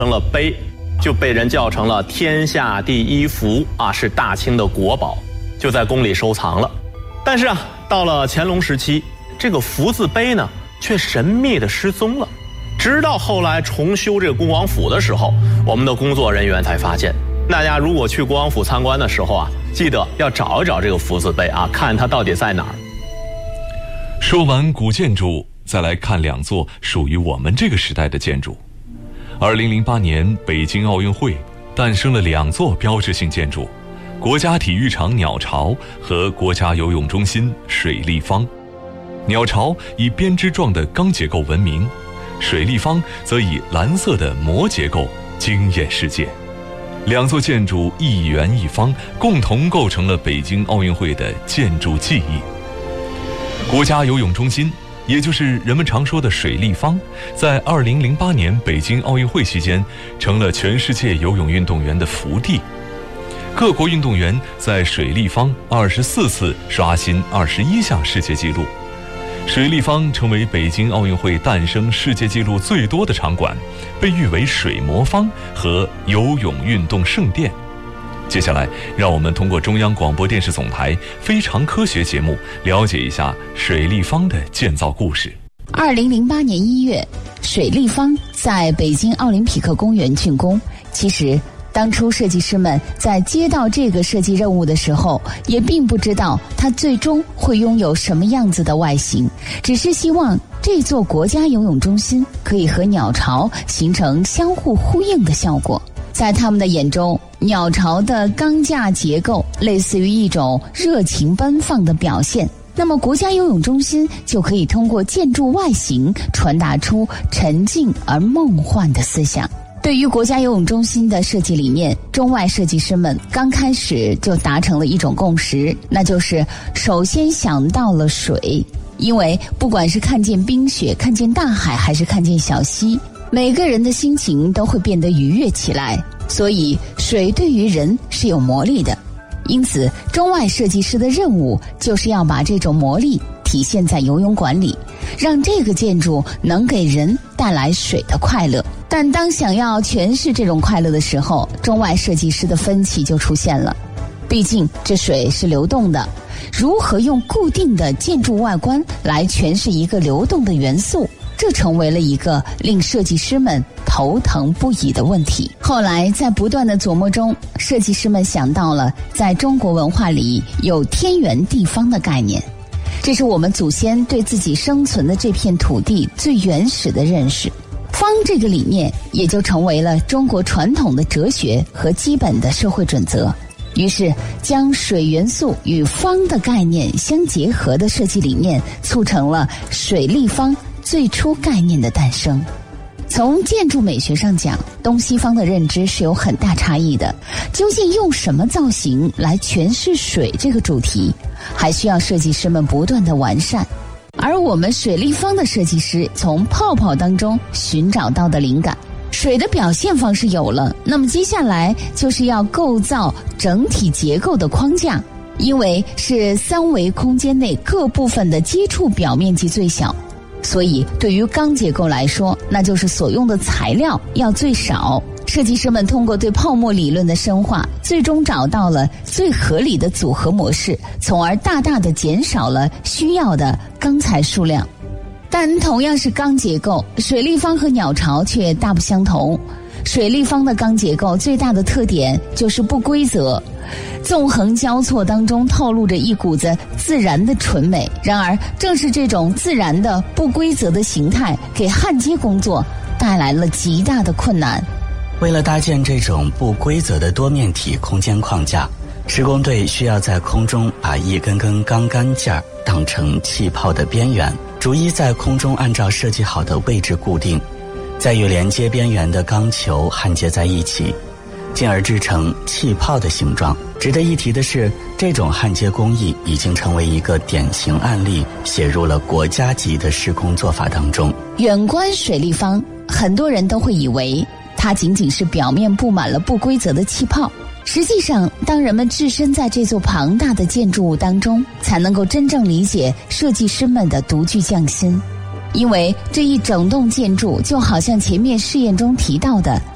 成了碑，就被人叫成了天下第一福啊，是大清的国宝，就在宫里收藏了。但是啊，到了乾隆时期，这个福字碑呢却神秘的失踪了。直到后来重修这个恭王府的时候，我们的工作人员才发现，大家如果去恭王府参观的时候啊，记得要找一找这个福字碑啊，看它到底在哪儿。 说完古建筑，再来看两座属于我们这个时代的建筑。2008年北京奥运会诞生了两座标志性建筑，国家体育场鸟巢和国家游泳中心水立方。鸟巢以编织状的钢结构闻名，水立方则以蓝色的膜结构惊艳世界。两座建筑一圆一方，共同构成了北京奥运会的建筑记忆。国家游泳中心，也就是人们常说的水立方，在2008年北京奥运会期间成了全世界游泳运动员的福地。各国运动员在水立方24次刷新21项世界纪录。水立方成为北京奥运会诞生世界纪录最多的场馆，被誉为水魔方和游泳运动圣殿。接下来让我们通过中央广播电视总台非常科学节目了解一下水立方的建造故事。 2008年1月，水立方在北京奥林匹克公园竣工。其实当初设计师们在接到这个设计任务的时候，也并不知道它最终会拥有什么样子的外形，只是希望这座国家游泳中心可以和鸟巢形成相互呼应的效果。在他们的眼中，鸟巢的钢架结构类似于一种热情奔放的表现，那么国家游泳中心就可以通过建筑外形传达出沉静而梦幻的思想。对于国家游泳中心的设计理念，中外设计师们刚开始就达成了一种共识，那就是首先想到了水。因为不管是看见冰雪，看见大海，还是看见小溪，每个人的心情都会变得愉悦起来，所以水对于人是有魔力的。因此中外设计师的任务就是要把这种魔力体现在游泳馆里，让这个建筑能给人带来水的快乐。但当想要诠释这种快乐的时候，中外设计师的分歧就出现了。毕竟这水是流动的，如何用固定的建筑外观来诠释一个流动的元素，这成为了一个令设计师们头疼不已的问题。后来在不断的琢磨中，设计师们想到了在中国文化里有天圆地方的概念，这是我们祖先对自己生存的这片土地最原始的认识。方这个理念也就成为了中国传统的哲学和基本的社会准则。于是将水元素与方的概念相结合的设计理念，促成了水立方最初概念的诞生。从建筑美学上讲，东西方的认知是有很大差异的。究竟用什么造型来诠释水这个主题，还需要设计师们不断的完善。而我们水立方的设计师从泡泡当中寻找到的灵感，水的表现方式有了，那么接下来就是要构造整体结构的框架。因为是三维空间内各部分的接触表面积最小，所以对于钢结构来说，那就是所用的材料要最少。设计师们通过对泡沫理论的深化，最终找到了最合理的组合模式，从而大大的减少了需要的钢材数量。但同样是钢结构，水立方和鸟巢却大不相同。水立方的钢结构最大的特点就是不规则，纵横交错当中透露着一股子自然的纯美。然而正是这种自然的不规则的形态，给焊接工作带来了极大的困难。 为了搭建这种不规则的多面体空间框架，施工队需要在空中把一根根钢杆件当成气泡的边缘，逐一在空中按照设计好的位置固定，再与连接边缘的钢球焊接在一起，进而制成气泡的形状。值得一提的是，这种焊接工艺已经成为一个典型案例，写入了国家级的施工做法当中。 远观水立方，很多人都会以为它仅仅是表面布满了不规则的气泡。实际上，当人们置身在这座庞大的建筑物当中，才能够真正理解设计师们的独具匠心。因为这一整栋建筑就好像前面试验中提到的，